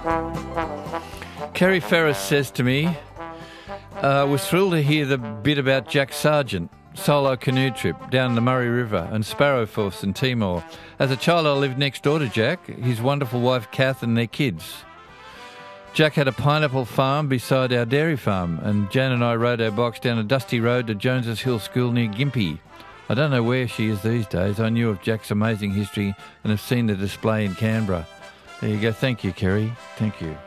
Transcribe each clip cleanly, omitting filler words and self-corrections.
Kerry Ferris says to me, was thrilled to hear the bit about Jack Sargent, solo canoe trip down the Murray River and Sparrowforth in Timor. As a child, I lived next door to Jack, his wonderful wife Kath and their kids. Jack had a pineapple farm beside our dairy farm, and Jan and I rode our bikes down a dusty road to Joneses Hill School near Gympie. I don't know where she is these days. I knew of Jack's amazing history and have seen the display in Canberra. There you go. Thank you, Kerry. Thank you.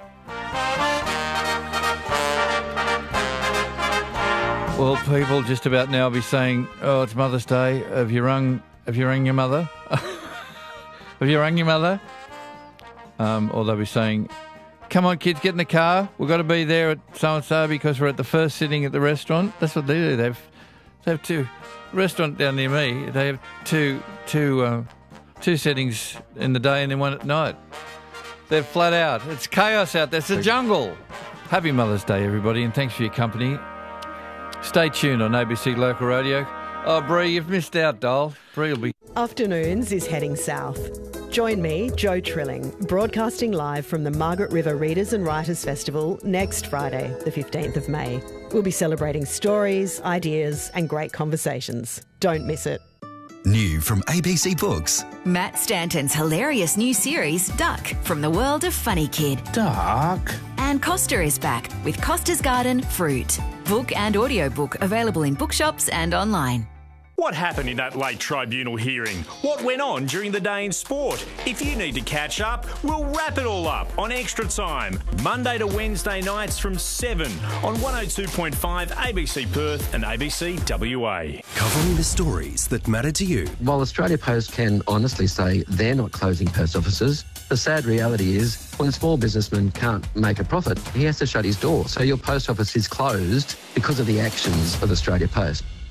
Well, people just about now will be saying, "Oh, it's Mother's Day. Have you rung your mother? Have you rung your mother?" Or they'll be saying, "Come on, kids, get in the car. We've got to be there at so-and-so because we're at the first sitting at the restaurant." That's what they do. They have two restaurant down near me. They have two settings in the day and then one at night. They're flat out. It's chaos out there. It's a jungle. Happy Mother's Day, everybody, and thanks for your company. Stay tuned on ABC Local Radio. Oh, Bree, you've missed out, doll. Bree will be... Afternoons is heading south. Join me, Jo Trilling, broadcasting live from the Margaret River Readers and Writers Festival next Friday, the 15th of May. We'll be celebrating stories, ideas and great conversations. Don't miss it. New from ABC Books. Matt Stanton's hilarious new series, Duck, from the world of Funny Kid. Duck. And Costa is back with Costa's Garden Fruit. Book and audiobook available in bookshops and online. What happened in that late tribunal hearing? What went on during the day in sport? If you need to catch up, we'll wrap it all up on Extra Time, Monday to Wednesday nights from 7 on 102.5 ABC Perth and ABC WA. Covering the stories that matter to you. While Australia Post can honestly say they're not closing post offices, the sad reality is when a small businessman can't make a profit, he has to shut his door. So your post office is closed because of the actions of Australia Post.